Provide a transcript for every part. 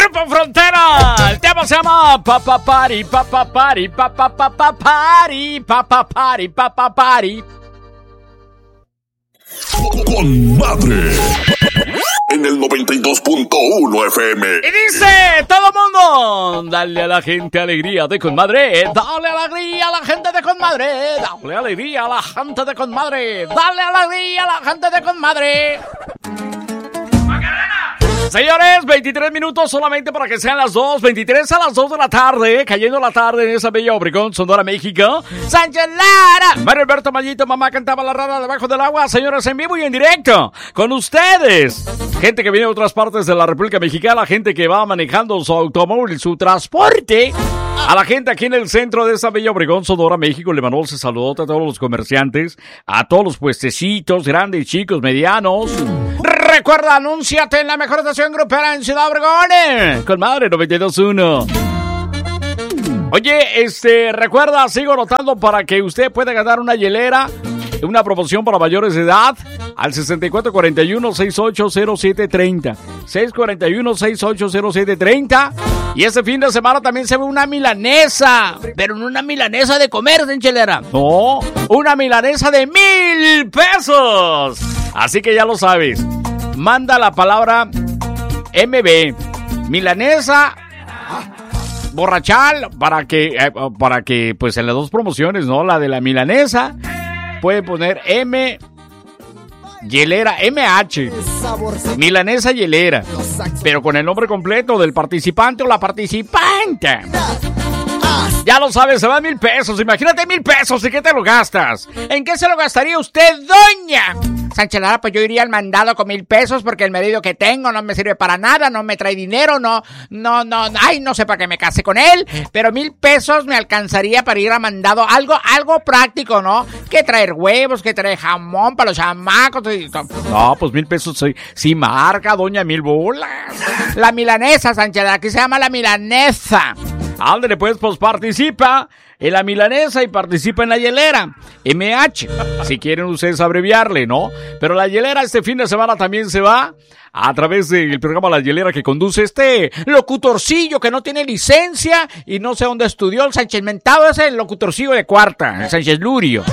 Grupo Frontera. El tema se llama Papa Party, Papa Party, Papa Papa Party, Papa Party, Papa Party. Con madre. En el 92.1 FM. Y dice todo mundo: dale a la gente alegría de Conmadre, dale alegría a la gente de Conmadre, dale alegría a la gente de Conmadre, dale alegría a la gente de Conmadre. Señores, 23 minutos solamente para que sean las 2, 23 a las 2 de la tarde, cayendo la tarde en esa bella Obregón, Sonora, México. Sánchez Lara, Mario Alberto Mayito, mamá cantaba la rara debajo del agua. Señores, en vivo y en directo, con ustedes. Gente que viene de otras partes de la República Mexicana, gente que va manejando su automóvil, su transporte. A la gente aquí en el centro de esa bella Obregón, Sonora, México, le mandó ese saludote a todos los comerciantes, a todos los puestecitos, grandes, chicos, medianos. Recuerda, anúnciate en la mejor estación grupera en Ciudad Obregón, con madre 92.1. Oye, recuerda, sigo anotando para que usted pueda ganar una hielera, una promoción para mayores de edad, al 6441-680730. 641-680730. Y este fin de semana también se ve una milanesa, pero no una milanesa de comer, Sanchelera. No, una milanesa de 1,000 pesos. Así que ya lo sabes. Manda la palabra MB, milanesa, borrachal, para que pues en las dos promociones, ¿no? La de la milanesa, puede poner M, hielera, MH, milanesa hielera, pero con el nombre completo del participante o la participante. Ya lo sabes, se van 1,000 pesos. Imagínate 1,000 pesos. ¿Y qué te lo gastas? ¿En qué se lo gastaría usted, doña? Sánchez Lara, pues yo iría al mandado con 1,000 pesos porque el marido que tengo no me sirve para nada, no me trae dinero, no, ay, no sé para qué me case con él, pero 1,000 pesos me alcanzaría para ir a mandado, algo práctico, ¿no? Que traer huevos, que traer jamón para los chamacos. No, pues 1,000 pesos sí marca, doña, 1,000 bolas. La milanesa, Sánchez Lara, aquí se llama la milanesa. Ándale, pues participa en la milanesa y participa en la hielera, MH, si quieren ustedes abreviarle, ¿no? Pero la hielera este fin de semana también se va a través del programa La Hielera que conduce este locutorcillo que no tiene licencia y no sé dónde estudió. El Sánchez Mentado es el locutorcillo de cuarta, el Sánchez Lurio.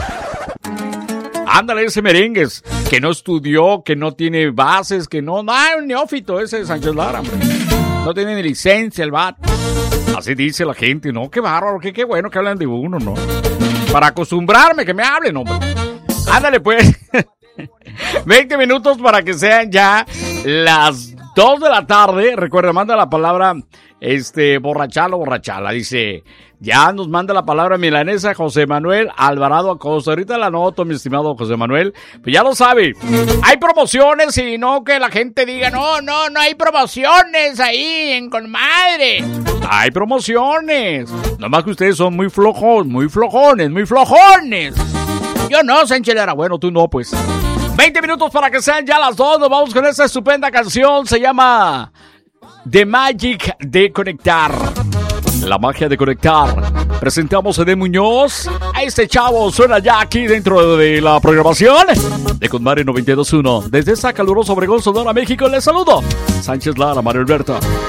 Ándale, ese merengues, que no estudió, que no tiene bases, que no, un neófito ese Sánchez Lara, hombre. No tiene ni licencia el vato. Así dice la gente, ¿no? Qué bárbaro, qué bueno que hablan de uno, ¿no? Para acostumbrarme que me hablen, hombre. Ándale, pues. 20 minutos para que sean ya las 2 de la tarde. Recuerda, manda la palabra borrachal o borrachala. Dice, ya nos manda la palabra milanesa José Manuel Alvarado Acosta. Ahorita la anoto, mi estimado José Manuel. Pues ya lo sabe. Hay promociones y no que la gente diga, no hay promociones ahí en Conmadre. Hay promociones. Nomás que ustedes son muy flojones. Yo no, Sánchez Lara. Bueno, tú no, pues. 20 minutos para que sean ya las 2. Nos vamos con esta estupenda canción. Se llama The Magic de Conectar. La magia de conectar. Presentamos a Edén Muñoz. A este chavo suena ya aquí dentro de la programación de Conmadre 92.1. Desde esa calurosa Obregón, Sonora, México, les saludo. Sánchez Lara, Mario Alberto.